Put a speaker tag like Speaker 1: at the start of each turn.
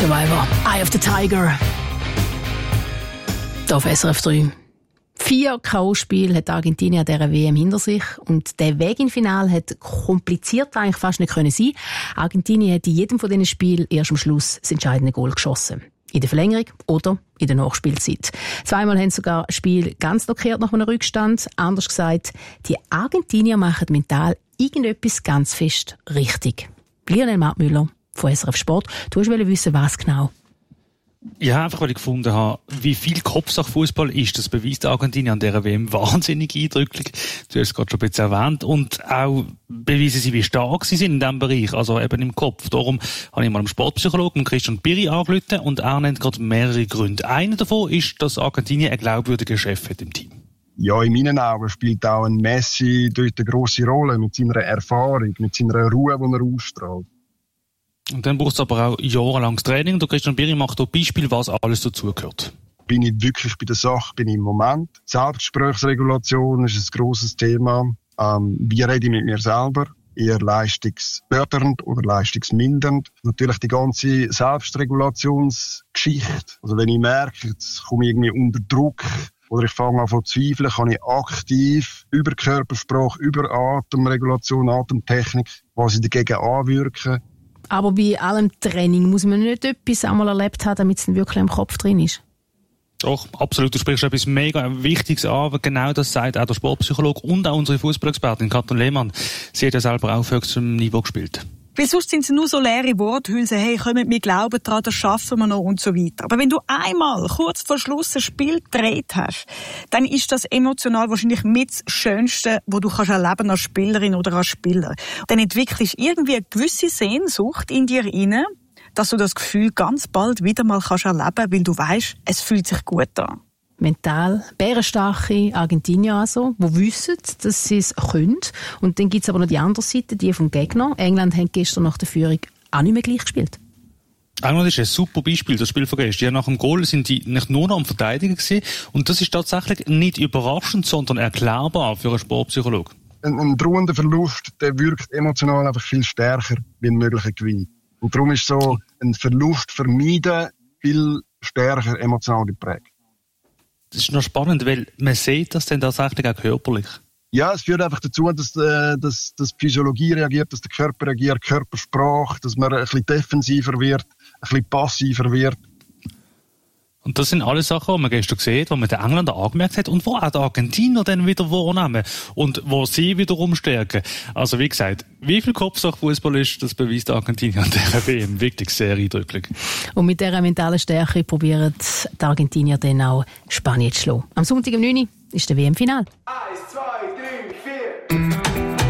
Speaker 1: Survivor, Eye of the Tiger. Hier auf SRF 3. 4 K.O.-Spiele hat Argentinien an dieser WM hinter sich. Und der Weg ins Finale hat kompliziert eigentlich fast nicht können sein. Argentinien hat in jedem von diesen Spielen erst am Schluss das entscheidende Goal geschossen. In der Verlängerung oder in der Nachspielzeit. Zweimal haben sogar das Spiel ganz blockiert nach einem Rückstand. Anders gesagt, die Argentinier machen mental irgendetwas ganz fest richtig. Lionel Martmüller von SRF Sport. Du wolltest wissen, was genau?
Speaker 2: Ja, einfach weil ich gefunden habe, wie viel Kopfsache-Fußball ist. Das beweist Argentinien an dieser WM wahnsinnig eindrücklich. Du hast es gerade schon ein bisschen erwähnt. Und auch beweisen sie, wie stark sie sind in diesem Bereich, also eben im Kopf. Darum habe ich mal dem Sportpsychologen Christian Piri angerufen und er nennt gerade mehrere Gründe. Einer davon ist, dass Argentinien einen glaubwürdigen Chef hat im Team.
Speaker 3: Ja, in meinen Augen spielt auch ein Messi dort eine grosse Rolle mit seiner Erfahrung, mit seiner Ruhe, die er ausstrahlt.
Speaker 2: Und dann braucht es aber auch jahrelanges Training. Der Christian Piri macht hier Beispiel, was alles dazugehört.
Speaker 3: Bin ich wirklich bei der Sache, bin ich im Moment. Selbstgesprächsregulation ist ein grosses Thema. Wie rede ich mit mir selber? Eher leistungsfördernd oder leistungsmindernd. Natürlich die ganze Selbstregulationsgeschichte. Also wenn ich merke, jetzt komme ich irgendwie unter Druck oder ich fange an zu zweifeln, kann ich aktiv über Körpersprache, über Atemregulation, Atemtechnik quasi dagegen anwirken.
Speaker 1: Aber bei allem Training muss man nicht etwas einmal erlebt haben, damit es dann wirklich im Kopf drin ist.
Speaker 2: Doch, absolut. Du sprichst etwas mega Wichtiges an. Genau das sagt auch der Sportpsychologe und auch unsere Fußballexpertin Kathrin Lehmann. Sie hat ja selber auch auf höchstem Niveau gespielt.
Speaker 4: Weil sonst sind es nur so leere Worthülsen, hey, kommt mir glauben dran, das schaffen wir noch und so weiter. Aber wenn du einmal kurz vor Schluss ein Spiel gedreht hast, dann ist das emotional wahrscheinlich mit das Schönste, was du kannst erleben als Spielerin oder als Spieler. Dann entwickelst du irgendwie eine gewisse Sehnsucht in dir rein, dass du das Gefühl ganz bald wieder mal kannst erleben, weil du weißt, es fühlt sich gut an.
Speaker 1: Mental bärenstarke Argentinier also, die wissen, dass sie es können. Und dann gibt es aber noch die andere Seite, die vom Gegner. England hat gestern nach der Führung auch nicht mehr gleich gespielt.
Speaker 2: England ist ein super Beispiel, das Spiel von gestern. Ja, nach dem Goal sind die nicht nur noch am Verteidigen gewesen. Und das ist tatsächlich nicht überraschend, sondern erklärbar für einen Sportpsychologen.
Speaker 3: Ein drohender Verlust, der wirkt emotional einfach viel stärker wie ein möglicher Gewinn. Und darum ist so ein Verlust vermeiden viel stärker emotional geprägt.
Speaker 2: Das ist noch spannend, weil man sieht das dann tatsächlich auch körperlich.
Speaker 3: Ja, es führt einfach dazu, dass die Physiologie reagiert, dass der Körper reagiert, Körpersprache, dass man ein bisschen defensiver wird, ein bisschen passiver wird.
Speaker 2: Und das sind alle Sachen, die man gestern gesehen hat, die man den Engländern angemerkt hat und wo auch die Argentinier dann wieder wahrnehmen und wo sie wiederum stärken. Also wie gesagt, wie viel Kopfsache Fußball ist, das beweist Argentinien an dieser WM wirklich sehr eindrücklich.
Speaker 1: Und mit dieser mentalen Stärke probieren die Argentinier dann auch Spanien zu schlagen. Am Sonntag um 9 Uhr ist der WM-Final.
Speaker 5: 1, 2, 3, 4.